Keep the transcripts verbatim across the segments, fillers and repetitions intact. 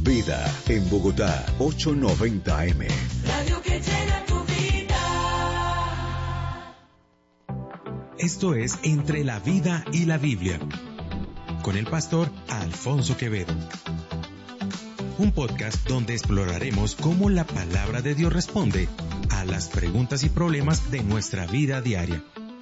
Vida en Bogotá, ochocientos noventa A M. Radio que llena tu vida. Esto es Entre la Vida y la Biblia, con el pastor Alfonso Quevedo. Un podcast donde exploraremos cómo la palabra de Dios responde a las preguntas y problemas de nuestra vida diaria.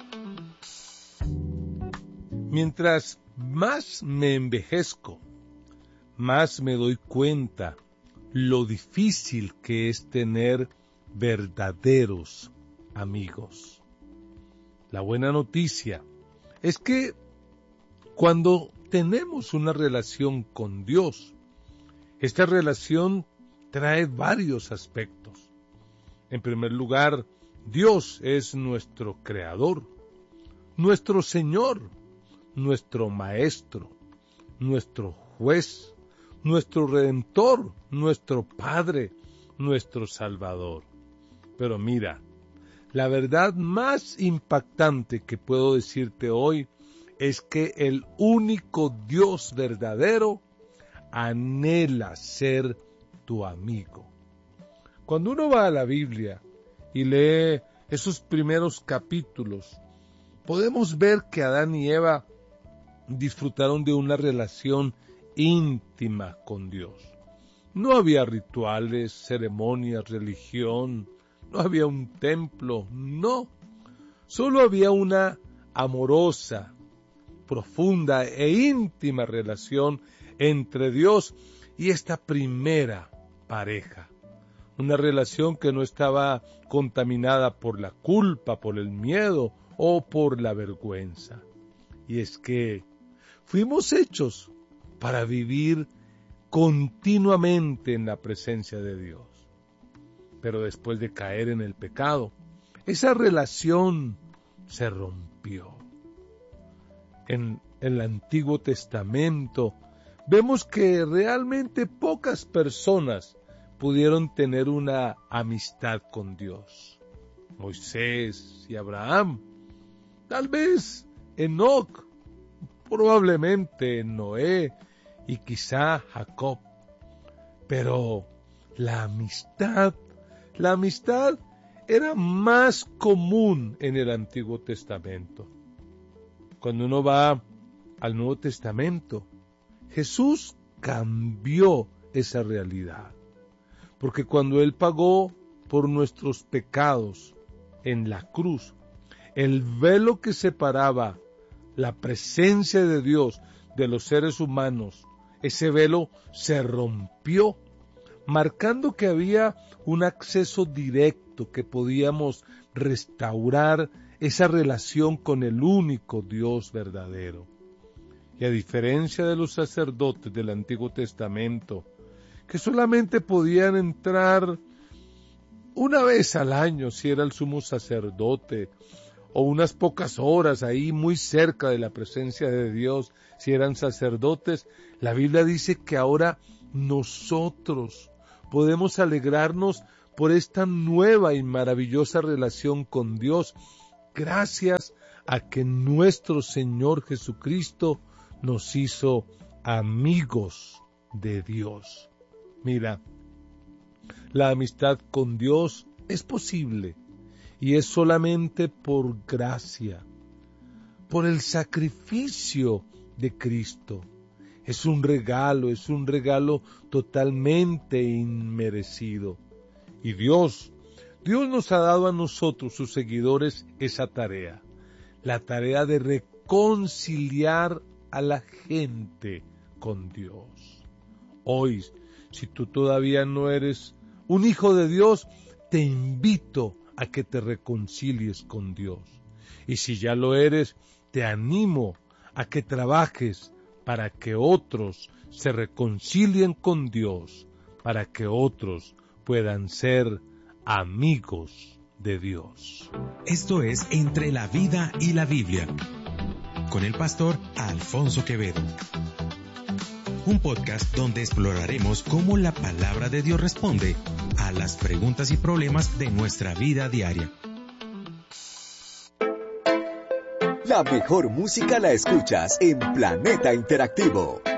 Mientras más me envejezco, más me doy cuenta lo difícil que es tener verdaderos amigos. La buena noticia es que cuando tenemos una relación con Dios, esta relación trae varios aspectos. En primer lugar, Dios es nuestro creador, nuestro Señor, nuestro Maestro, nuestro Juez, nuestro Redentor, nuestro Padre, nuestro Salvador. Pero mira, la verdad más impactante que puedo decirte hoy es que el único Dios verdadero anhela ser tu amigo. Cuando uno va a la Biblia y lee esos primeros capítulos, podemos ver que Adán y Eva disfrutaron de una relación íntima con Dios. No había rituales, ceremonias, religión, no había un templo, no. Solo había una amorosa, profunda e íntima relación entre Dios y esta primera pareja. Una relación que no estaba contaminada por la culpa, por el miedo o por la vergüenza. Y es que fuimos hechos para vivir continuamente en la presencia de Dios. Pero después de caer en el pecado, esa relación se rompió. En el Antiguo Testamento vemos que realmente pocas personas pudieron tener una amistad con Dios. Moisés y Abraham, tal vez Enoc, probablemente Noé y quizá Jacob. Pero la amistad, la amistad era más común en el Antiguo Testamento. Cuando uno va al Nuevo Testamento, Jesús cambió esa realidad. Porque cuando Él pagó por nuestros pecados en la cruz, el velo que separaba la presencia de Dios de los seres humanos, ese velo se rompió, marcando que había un acceso directo, que podíamos restaurar esa relación con el único Dios verdadero. Y a diferencia de los sacerdotes del Antiguo Testamento, que solamente podían entrar una vez al año si era el sumo sacerdote, o unas pocas horas ahí muy cerca de la presencia de Dios si eran sacerdotes, la Biblia dice que ahora nosotros podemos alegrarnos por esta nueva y maravillosa relación con Dios, gracias a que nuestro Señor Jesucristo nos hizo amigos de Dios. Mira, la amistad con Dios es posible y es solamente por gracia, por el sacrificio de Cristo. Es un regalo, es un regalo totalmente inmerecido. Y Dios, Dios nos ha dado a nosotros, sus seguidores, esa tarea, la tarea de reconciliar a la gente con Dios. Hoy, si tú todavía no eres un hijo de Dios, te invito a que te reconcilies con Dios. Y si ya lo eres, te animo a que trabajes para que otros se reconcilien con Dios, para que otros puedan ser amigos de Dios. Esto es Entre la Vida y la Biblia, con el pastor Alfonso Quevedo. Un podcast donde exploraremos cómo la palabra de Dios responde a las preguntas y problemas de nuestra vida diaria. La mejor música la escuchas en Planeta Interactivo.